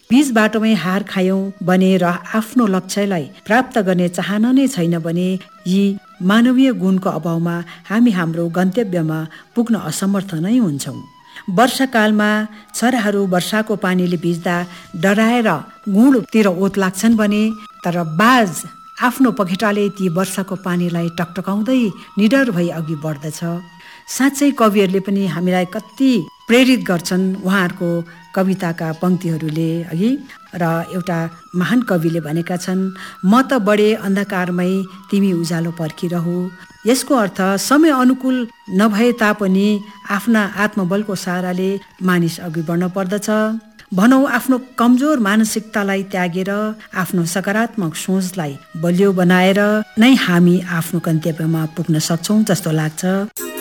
बीच बाटोमै हार खायौं भने र आफ्नो लक्ष्यलाई प्राप्त गर्ने चाहना नै छैन भने यी मानवीय गुणको अभावमा हामी हाम्रो गन्तव्यमा पुग्न असमर्थ नै हुन्छौं। वर्षाकालमा चराहरू वर्षाको पानीले भिज्दा डराएर गुँडतिर ओत लाग्छन् भने तर बाज आफ्नो पखेटाले ती वर्षाको पानीलाई टकटकाउँदै निडर भई अघि बढ्दछ। साँच्चै कविहरूले पनि हामीलाई कति प्रेरित गर्छन् उहाँहरूको कविताका पंक्तिहरूले अघि। र एउटा महान कविले भनेका छन्, म त बढे अन्धकारमै तिमी उज्यालो पर्खिरहु। यसको अर्थ समय अनुकूल नभए तापनि आफ्ना आत्मबलको सहाराले मानिस अघि बढ्न पर्दछ। भनौं आफ्नो कमजोर मानसिकतालाई त्यागेर आफ्नो सकारात्मक सोचलाई बलियो बनाएर नै हामी आफ्नो गन्तव्यमा पुग्न सक्छौं जस्तो लाग्छ।